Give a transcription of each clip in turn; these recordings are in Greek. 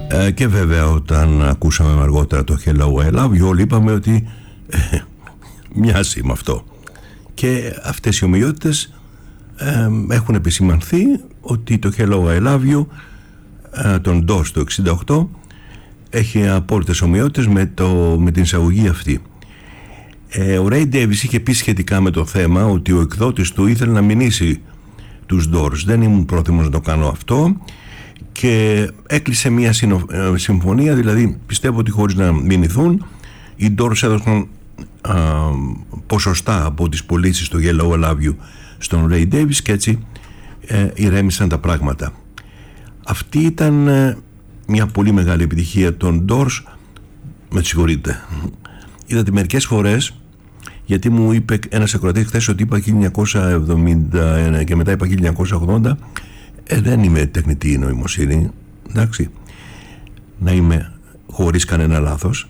Και βέβαια όταν ακούσαμε αργότερα το Hello I Love You, όλοι είπαμε ότι μοιάζει με αυτό. Και αυτές οι ομοιότητες έχουν επισημανθεί ότι το Hello I Love You τον Doors το 68 έχει απόλυτες ομοιότητες με την εισαγωγή αυτή. Ο Ray Davies είχε πει σχετικά με το θέμα ότι ο εκδότης του ήθελε να μηνύσει τους Doors. Δεν ήμουν πρόθυμος να το κάνω αυτό και έκλεισε μια συμφωνία, δηλαδή πιστεύω ότι χωρίς να μηνυθούν οι Doors έδωσαν ποσοστά από τις πωλήσεις του Hello I Love You στον Ray Davies και έτσι ηρέμησαν τα πράγματα. Αυτή ήταν μια πολύ μεγάλη επιτυχία των Doors. Με συγχωρείτε, είδατε μερικές φορές, γιατί μου είπε ένας ακροατής χθες ότι είπα 1970 και μετά είπα 1980. Δεν είμαι τεχνητή νοημοσύνη, εντάξει, να είμαι χωρίς κανένα λάθος.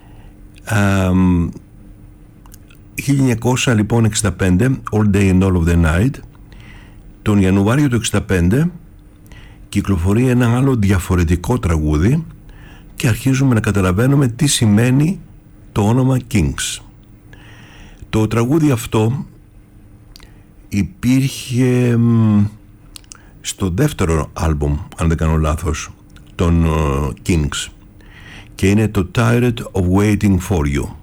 1965, All Day and All of the Night. Τον Ιανουάριο του 1965 κυκλοφορεί ένα άλλο διαφορετικό τραγούδι και αρχίζουμε να καταλαβαίνουμε τι σημαίνει το όνομα Kings. Το τραγούδι αυτό υπήρχε στο δεύτερο άλμπουμ, αν δεν κάνω λάθος, των Kings, και είναι το Tired of Waiting for You.